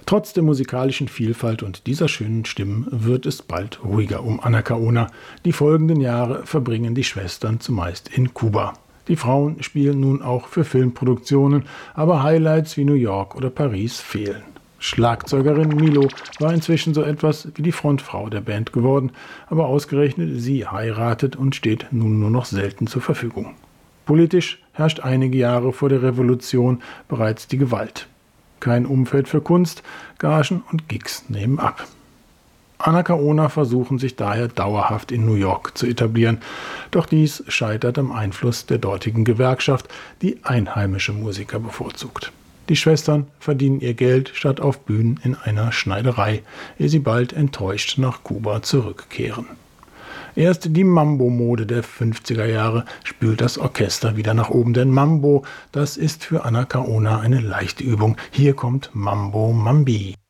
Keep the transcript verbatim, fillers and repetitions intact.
Trotz der musikalischen Vielfalt und dieser schönen Stimmen wird es bald ruhiger um Anacaona. Die folgenden Jahre verbringen die Schwestern zumeist in Kuba. Die Frauen spielen nun auch für Filmproduktionen, aber Highlights wie New York oder Paris fehlen. Schlagzeugerin Milo war inzwischen so etwas wie die Frontfrau der Band geworden, aber ausgerechnet sie heiratet und steht nun nur noch selten zur Verfügung. Politisch herrscht einige Jahre vor der Revolution bereits die Gewalt. Kein Umfeld für Kunst, Gagen und Gigs nehmen ab. Anacaona versuchen sich daher dauerhaft in New York zu etablieren, doch dies scheitert am Einfluss der dortigen Gewerkschaft, die einheimische Musiker bevorzugt. Die Schwestern verdienen ihr Geld statt auf Bühnen in einer Schneiderei, ehe sie bald enttäuscht nach Kuba zurückkehren. Erst die Mambo-Mode der fünfziger Jahre spült das Orchester wieder nach oben, denn Mambo, das ist für Anacaona eine leichte Übung. Hier kommt Mambo Mambi.